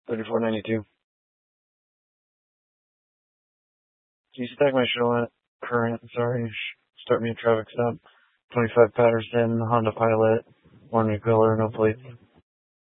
3492. Can you stack my show at current? Sorry. Start me a traffic stop. 25 Patterson, Honda Pilot, one new color, no plates.